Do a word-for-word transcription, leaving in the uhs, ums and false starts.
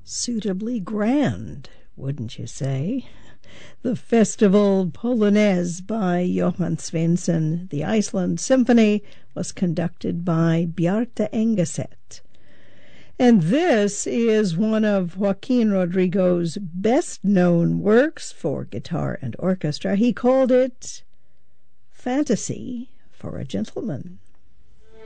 Suitably grand, wouldn't you say? The Festival Polonaise by Johann Svensson. The Iceland Symphony was conducted by Bjarte Engeset. And this is one of Joaquin Rodrigo's best-known works for guitar and orchestra. He called it Fantasy for a Gentleman.